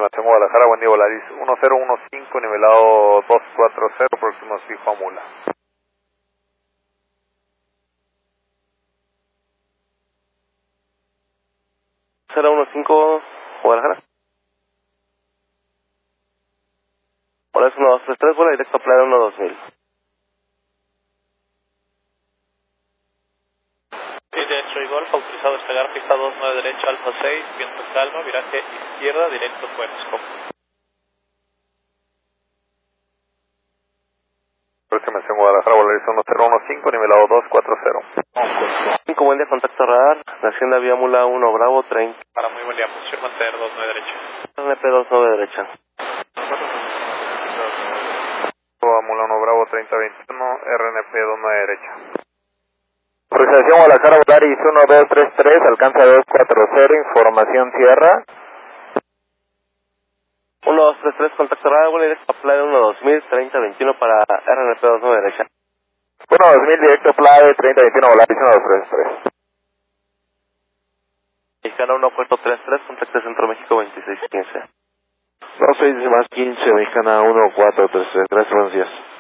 Estimación Guadalajara, buen día, Volaris 1015, nivelado 240, próximo fijo a Mula. 015 Guadalajara. Volaris 1233, vuela directo a Playa 12000. Derecho y Golf, autorizado despegar pista 29 derecho, Alfa 6, viento calma, viraje izquierda, directo Fuenesco. Estimación Guadalajara, Volaris 1015, nivelado 240. 5, buen día, contacto radar, la Hacienda Vía Mula 1, Bravo 30. Para muy buen día, posición mantener 29 derecho. RNP 29 derecha. Mula 1, Bravo 3021, RNP 29 derecha. Autorización Guadalajara, Volaris 1233, alcanza 240, información Sierra. 1233, contacto radar, vuela directo a Playa 12000, 3021 para RNP 29 derecha. 1020, directo Playa 3021, Volaris 1233. Mexicana 1, puerto 33, contacto Centro México 2615. 26 más 15, Mexicana 1433, gracias, buenos días.